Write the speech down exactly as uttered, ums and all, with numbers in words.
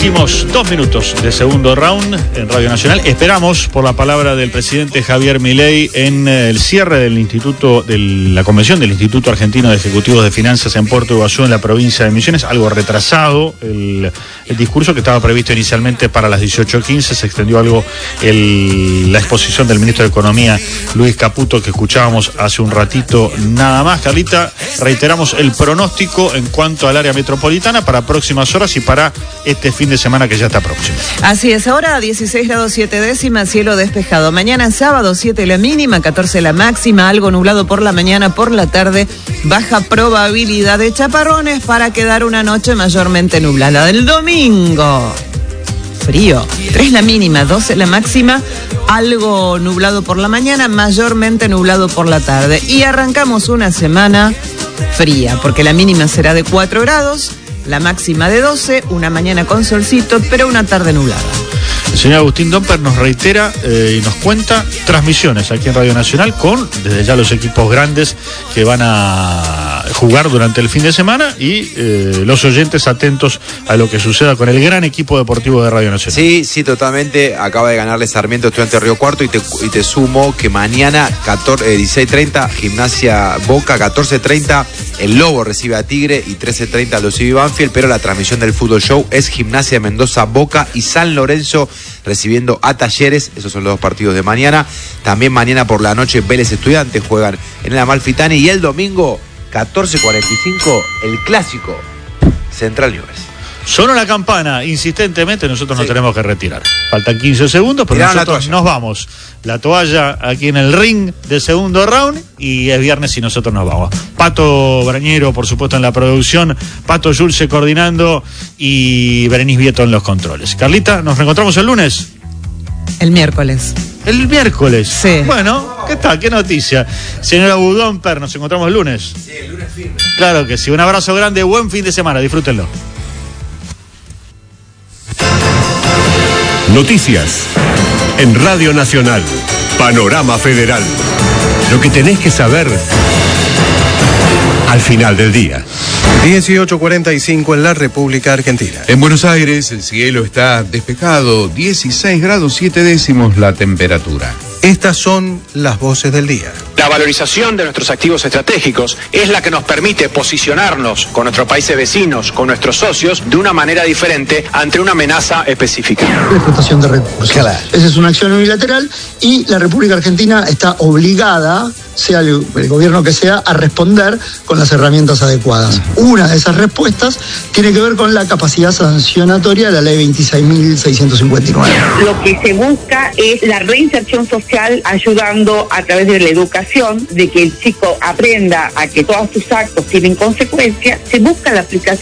Últimos dos minutos de segundo round en Radio Nacional. Esperamos por la palabra del presidente Javier Milei en el cierre del instituto, de la convención del Instituto Argentino de Ejecutivos de Finanzas en Puerto Iguazú, en la provincia de Misiones. Algo retrasado el, el discurso que estaba previsto inicialmente para las dieciocho quince. Se extendió algo el, la exposición del ministro de Economía, Luis Caputo, que escuchábamos hace un ratito nada más. Carlita, reiteramos el pronóstico en cuanto al área metropolitana para próximas horas y para este fin de semana que ya está próximo. Así es, ahora dieciséis grados siete décimas, cielo despejado. Mañana sábado siete la mínima, catorce la máxima, algo nublado por la mañana, por la tarde baja probabilidad de chaparrones para quedar una noche mayormente nublada. Del domingo, frío, tres la mínima, doce la máxima, algo nublado por la mañana, mayormente nublado por la tarde. Y arrancamos una semana fría, porque la mínima será de cuatro grados, la máxima de doce, una mañana con solcito, pero una tarde nublada. El señor Agustín Domper nos reitera eh, y nos cuenta transmisiones aquí en Radio Nacional con, desde ya, los equipos grandes que van a jugar durante el fin de semana y eh, los oyentes atentos a lo que suceda con el gran equipo deportivo de Radio Nacional. Sí, sí, totalmente. Acaba de ganarle Sarmiento Estudiantes Río Cuarto y te, y te sumo que mañana catorce, eh, dieciséis treinta Gimnasia Boca, catorce treinta el Lobo recibe a Tigre y trece treinta lo recibe Banfield, pero la transmisión del Fútbol Show es Gimnasia Mendoza Boca y San Lorenzo recibiendo a Talleres. Esos son los dos partidos de mañana. También mañana por la noche Vélez Estudiantes juegan en el Amalfitani y el domingo catorce cuarenta y cinco el clásico Central Newell's. Sonó la campana insistentemente, nosotros sí. Nos tenemos que retirar. Faltan quince segundos, pero Tiraron nosotros nos vamos. La toalla aquí en el ring del segundo round y es viernes y nosotros nos vamos. Pato Brañero, por supuesto, en la producción, Pato Yulce coordinando y Berenice Vieto en los controles. Carlita, ¿nos reencontramos el lunes? El miércoles. ¿El miércoles? Sí. Bueno, ¿qué tal? ¿Qué noticia? Señora Budónper, ¿nos encontramos el lunes? Sí, el lunes firme. Claro que sí. Un abrazo grande, buen fin de semana, disfrútenlo. Noticias en Radio Nacional. Panorama Federal. Lo que tenés que saber al final del día. dieciocho cuarenta y cinco en la República Argentina. En Buenos Aires el cielo está despejado, dieciséis grados siete décimos la temperatura. Estas son las voces del día. La valorización de nuestros activos estratégicos es la que nos permite posicionarnos con nuestros países vecinos, con nuestros socios, de una manera diferente ante una amenaza específica. La explotación de recursos. Claro. Esa es una acción unilateral y la República Argentina está obligada, sea el, el gobierno que sea, a responder con las herramientas adecuadas. Una de esas respuestas tiene que ver con la capacidad sancionatoria de la ley veintiséis mil seiscientos cincuenta y nueve. Lo que se busca es la reinserción social, ayudando a través de la educación, de que el chico aprenda a que todos sus actos tienen consecuencias. Se busca la aplicación